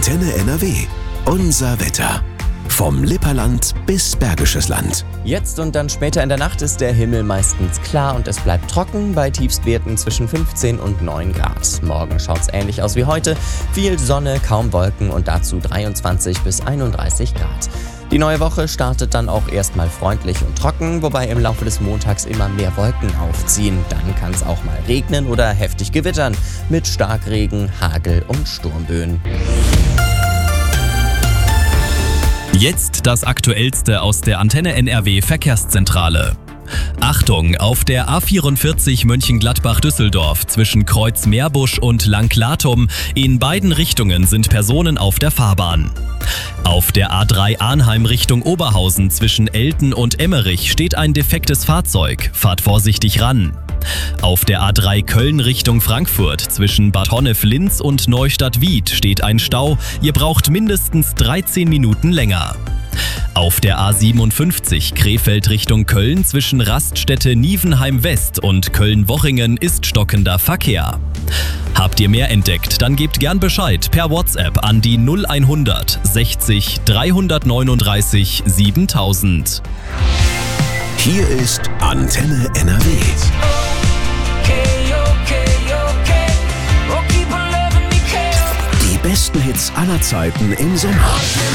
Antenne NRW. Unser Wetter. Vom Lipperland bis Bergisches Land. Jetzt und dann später in der Nacht ist der Himmel meistens klar und es bleibt trocken bei Tiefstwerten zwischen 15 und 9 Grad. Morgen schaut's ähnlich aus wie heute. Viel Sonne, kaum Wolken und dazu 23 bis 31 Grad. Die neue Woche startet dann auch erstmal freundlich und trocken, wobei im Laufe des Montags immer mehr Wolken aufziehen. Dann kann es auch mal regnen oder heftig gewittern mit Starkregen, Hagel und Sturmböen. Jetzt das Aktuellste aus der Antenne NRW Verkehrszentrale. Achtung, auf der A44 Mönchengladbach-Düsseldorf zwischen Kreuz-Meerbusch und Langlatum in beiden Richtungen sind Personen auf der Fahrbahn. Auf der A3 Arnheim Richtung Oberhausen zwischen Elten und Emmerich steht ein defektes Fahrzeug. Fahrt vorsichtig ran. Auf der A3 Köln Richtung Frankfurt zwischen Bad Honnef-Linz und Neustadt-Wied steht ein Stau. Ihr braucht mindestens 13 Minuten länger. Auf der A57 Krefeld Richtung Köln zwischen Raststätte Nievenheim West und Köln-Wochingen ist stockender Verkehr. Habt ihr mehr entdeckt, dann gebt gern Bescheid per WhatsApp an die 0100 60 339 7000. Hier ist Antenne NRW. Die besten Hits aller Zeiten im Sommer.